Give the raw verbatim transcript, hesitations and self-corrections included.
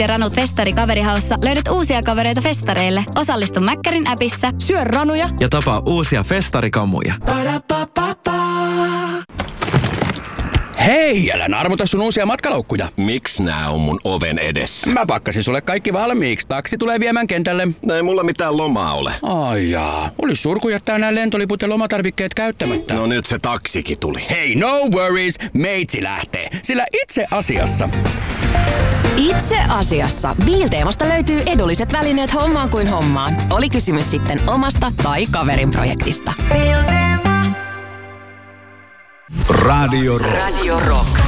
ja ranut festari kaverihaussa löydät uusia kavereita festareille. Osallistu Mäkkärin appissa. Syö ranuja ja tapaa uusia festarikamuja. Hei, älä narmuta sun uusia matkalaukkuja. Miks nää on mun oven edessä? Mä pakkasin sulle kaikki valmiiksi. Taksi tulee viemään kentälle. Ei mulla mitään lomaa ole. Ai jaa. Olis surku jättää nää lentoliput ja lomatarvikkeet käyttämättä. No nyt se taksikin tuli. Hei, no worries. Meitsi lähtee. Sillä itse asiassa... Itse asiassa Biilteemasta löytyy edulliset välineet hommaan kuin hommaan. Oli kysymys sitten omasta tai kaverin projektista. Radio Rock. Radio Rock.